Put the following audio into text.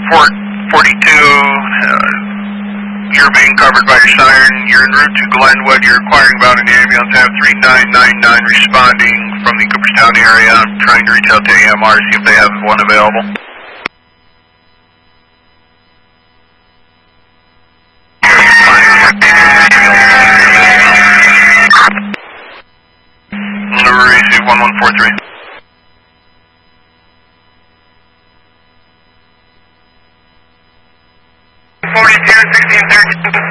Fort 42, you're being covered by your siren. You're en route to Glenwood. You're inquiring about an ambulance. I have 3999 responding from the Cooperstown area. I'm trying to reach out to AMR to see if they have one available. Number receive 1143.